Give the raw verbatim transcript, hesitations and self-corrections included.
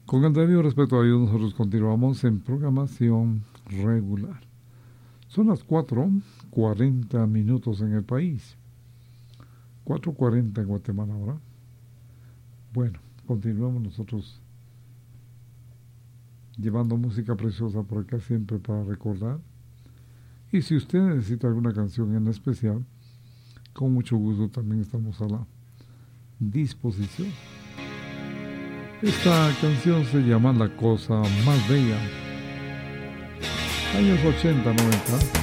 Con el debido respeto a ellos, nosotros continuamos en programación regular. Son las cuatro cuarenta minutos en el país. cuatro cuarenta en Guatemala ahora. Bueno, continuamos nosotros llevando música preciosa por acá siempre para recordar. Y si usted necesita alguna canción en especial, con mucho gusto también estamos a la disposición. Esta canción se llama La Cosa Más Bella. Años ochenta, noventa.